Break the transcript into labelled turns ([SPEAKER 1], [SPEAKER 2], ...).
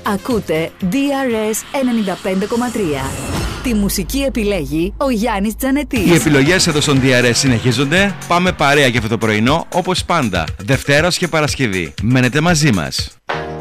[SPEAKER 1] Ακούτε DRS 95,3. Τη μουσική επιλέγει ο Γιάννης Τζανετής.
[SPEAKER 2] Οι επιλογές εδώ στον DRS συνεχίζονται. Πάμε παρέα για αυτό το πρωινό, όπως πάντα, Δευτέρας και Παρασκευή. Μένετε μαζί μας.